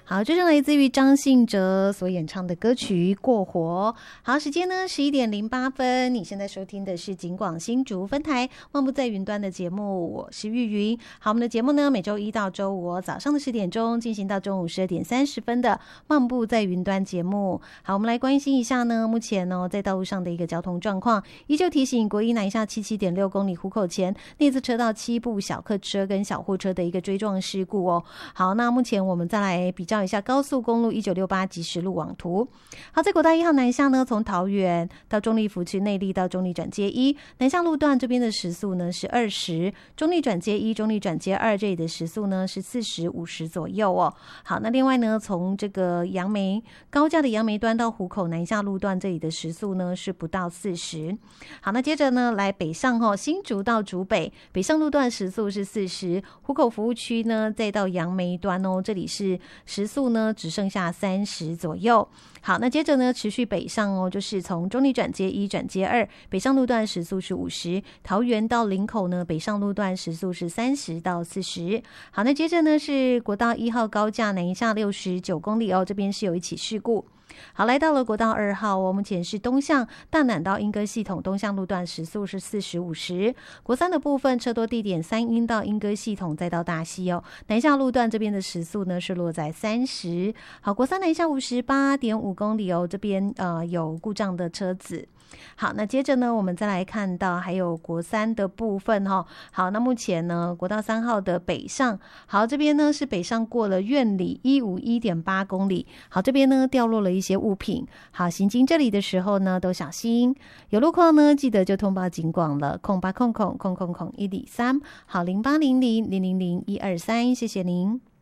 好，这是来自于张信哲所演唱的歌曲《过火》。好，时间呢11:08，你现在收听的是警广新竹分台漫步在云端的节目，我是玉云。好，我们的节目呢每周一到周五早上的10点钟进行到中午12:30的漫步在云端节目。好，我们来关心一下呢目前呢在道路上的一个交通状况，依旧提醒国一南下77.6公里湖口前内侧车道7部小客车跟小货车的一个追撞事故哦。好，那目前我们再来比较一下高速公路1968即时路网图。好，在国道1号南下呢，从桃园到中立福区内坜到中立转接1，南下路段这边的时速呢是20，中立转接1、中立转接2这里的时速呢是40、50左右哦。好，那另外呢，从这个杨梅高架的杨梅端到湖口南下路段这里的时速呢是不到40。好，那接着呢来北上哦，新竹到竹北北上路段时速是40，湖口服务区呢再到杨梅端哦，这里是时速呢只剩下30左右。好，那接着呢持续北上哦，就是从中立转接1转接2北上路段时速是50，桃园到林口呢北上路段时速是30到40。好，那接着呢是国道1号高架南下69公里哦，这边是有一起事故。好，来到了国道2号哦，目前是东向大南到莺歌系统东向路段时速是40、50。国3的部分车多地点3莺到莺歌系统再到大溪哦，南下路段这边的时速呢是落在30。好，国3南下58.5公里哦，这边有故障的车子。好，那接着呢我们再来看到还有国3的部分哦。好，那目前呢国道3号的北上，好，这边呢是北上过了苑里151.8公里。好，这边呢掉落了一些物品，好，行经这里的时候呢都小心，有路况呢记得就通报警广了，0800000103，好，0800000123，谢谢您。